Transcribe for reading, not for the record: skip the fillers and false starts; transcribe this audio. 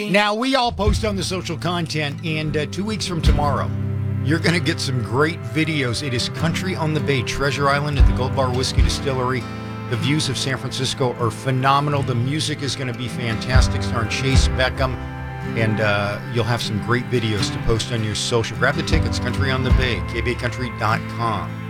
Now, we all post on the social content, and 2 weeks from tomorrow, you're going to get some great videos. It is Country on the Bay, Treasure Island at the Gold Bar Whiskey Distillery. The views of San Francisco are phenomenal. The music is going to be fantastic, starring Chase Beckham. And you'll have some great videos to post on your social. Grab the tickets, Country on the Bay, kbaycountry.com.